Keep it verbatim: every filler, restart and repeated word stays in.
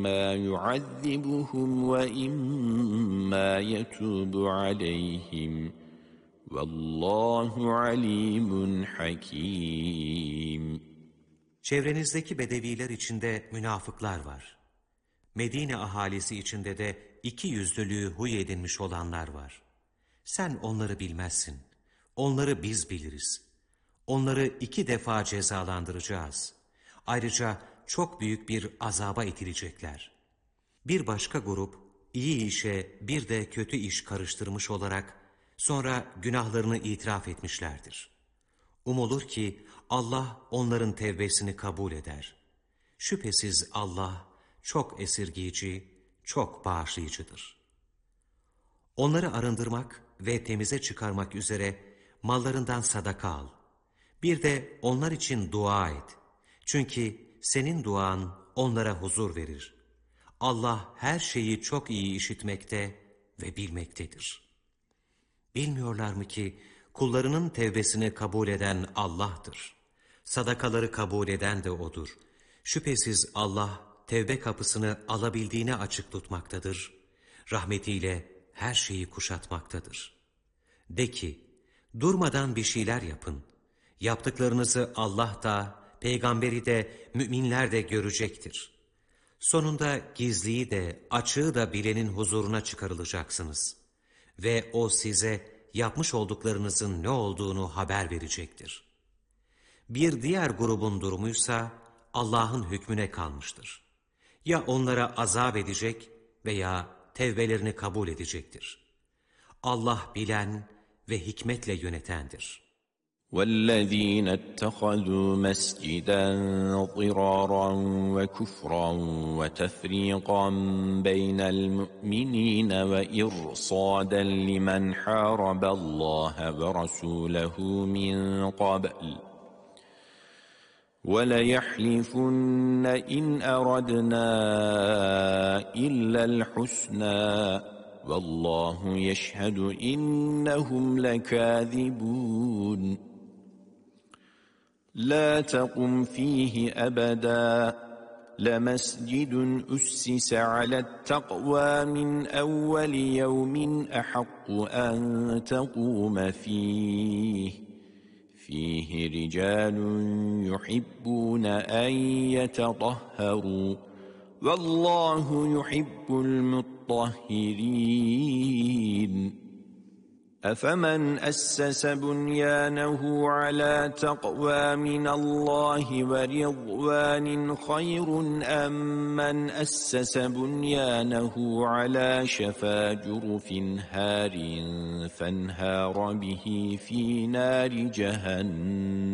إِمَّا يُعَذِّبُهُمْ وَإِمَّا يَتُوبُ عَلَيْهِمْ وَاللّٰهُ عَلِيمٌ حَكِيمٌ. Çevrenizdeki bedeviler içinde münafıklar var. Medine ahalisi içinde de iki yüzlülüğü huy edinmiş olanlar var. Sen onları bilmezsin. Onları biz biliriz. Onları iki defa cezalandıracağız. Ayrıca çok büyük bir azaba itilecekler. Bir başka grup iyi işe bir de kötü iş karıştırmış olarak sonra günahlarını itiraf etmişlerdir. Umulur ki Allah onların tevbesini kabul eder. Şüphesiz Allah çok esirgiyici, çok bağışlayıcıdır. Onları arındırmak ve temize çıkarmak üzere mallarından sadaka al. Bir de onlar için dua et. Çünkü senin duan onlara huzur verir. Allah her şeyi çok iyi işitmekte ve bilmektedir. Bilmiyorlar mı ki kullarının tevbesini kabul eden Allah'tır. Sadakaları kabul eden de O'dur. Şüphesiz Allah tevbe kapısını alabildiğine açık tutmaktadır. Rahmetiyle her şeyi kuşatmaktadır. De ki, durmadan bir şeyler yapın. Yaptıklarınızı Allah da, peygamberi de, müminler de görecektir. Sonunda gizliyi de, açığı da bilenin huzuruna çıkarılacaksınız. Ve O size yapmış olduklarınızın ne olduğunu haber verecektir. Bir diğer grubun durumuysa Allah'ın hükmüne kalmıştır. Ya onlara azap edecek veya tevbelerini kabul edecektir. Allah bilen ve hikmetle yönetendir. وَالَّذ۪ينَ اتَّخَذُوا مَسْجِدًا ضِرَارًا وَكُفْرًا وَتَفْرِيقًا بَيْنَ الْمُؤْمِنِينَ وَإِرْصَادًا لِمَنْ حَارَبَ اللّٰهَ وَرَسُولَهُ مِنْ قَبْلُ وَلَيَحْلِفُنَّ إِنْ أَرَدْنَا إِلَّا الْحُسْنَى وَاللّٰهُ يَشْهَدُ إِنَّهُمْ لَكَاذِبُونَ. لَا تَقُمْ فِيهِ أَبَدًا لَمَسْجِدٌ أُسِّسَ عَلَى التَّقْوَى مِنْ أَوَّلِ يَوْمٍ أَحَقُّ أَنْ تَقُومَ فِيهِ فِيهِ رِجَالٌ يُحِبُّونَ أَنْ يَتَطَهَّرُوا وَاللّٰهُ يُحِبُّ الْمُطَّهِّرِينَ. أَفَمَنْ أَسَّسَ بُنْيَانَهُ عَلَى تَقْوَى مِنَ اللّٰهِ وَرِضْوَانٍ خَيْرٌ أَمْ مَنْ أَسَّسَ بُنْيَانَهُ عَلَى شَفَا جُرُفٍ هَارٍ فَانْهَارَ بِهِ فِي نَارِ جَهَنَّمَ